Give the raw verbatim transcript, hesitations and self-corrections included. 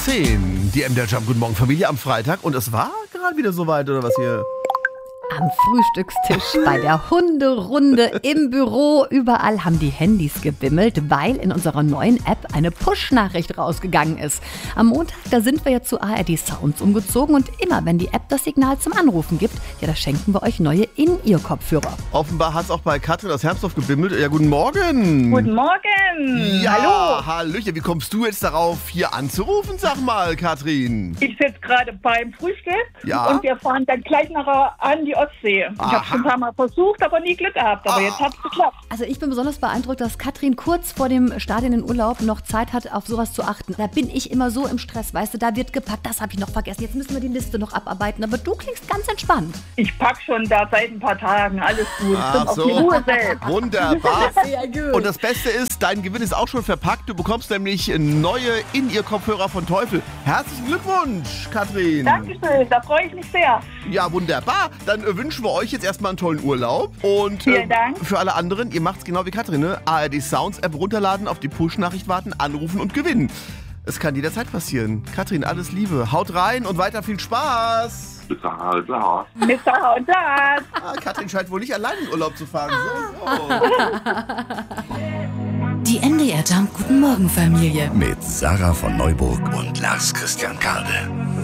zehn. Die M D R Jump, guten Morgen Familie am Freitag. Und es war gerade wieder soweit, oder was hier? Am Frühstückstisch, bei der Hunderunde, im Büro, überall haben die Handys gebimmelt, weil in unserer neuen App eine Push-Nachricht rausgegangen ist. Am Montag, da sind wir ja zu A R D Sounds umgezogen und immer, wenn die App das Signal zum Anrufen gibt, ja, da schenken wir euch neue In-Ear-Kopfhörer. Offenbar hat es auch bei Katrin aus Hermsdorf gebimmelt. Ja, guten Morgen. Guten Morgen. Ja, Hallo. Hallöchen. Wie kommst du jetzt darauf, hier anzurufen, sag mal, Katrin? Ich sitze gerade beim Frühstück Ja. und wir fahren dann gleich nachher an die Ostsee. Ich Aha. habe schon ein paar Mal versucht, aber nie Glück gehabt. Aber Ah. jetzt hat es geklappt. Also ich bin besonders beeindruckt, dass Katrin kurz vor dem Start in den Urlaub noch Zeit hat, auf sowas zu achten. Da bin ich immer so im Stress, weißt du, da wird gepackt, das habe ich noch vergessen, jetzt müssen wir die Liste noch abarbeiten. Aber du klingst ganz entspannt. Ich pack schon da seit ein paar Tagen. Alles gut. Ach Ich bin auf so. die Ruhe selbst. Wunderbar. Sehr gut. Und das Beste ist, dein Gewinn ist auch schon verpackt. Du bekommst nämlich neue In-Ear-Kopfhörer von Teufel. Herzlichen Glückwunsch, Katrin. Dankeschön, da freue ich mich sehr. Ja, wunderbar. Dann äh, wünschen wir euch jetzt erstmal einen tollen Urlaub. Und Vielen Dank. für alle anderen, ihr macht's genau wie Katrin, ne? A R D Sounds App runterladen, auf die Push-Nachricht warten, anrufen und gewinnen. Es kann jederzeit passieren. Katrin, alles Liebe. Haut rein und weiter viel Spaß. Klar, klar. Mister und das. Ah, Katrin scheint wohl nicht allein in Urlaub zu fahren. So, so. Die M D R Jump Guten Morgen Familie. Mit Sarah von Neuburg und Lars Christian Kade.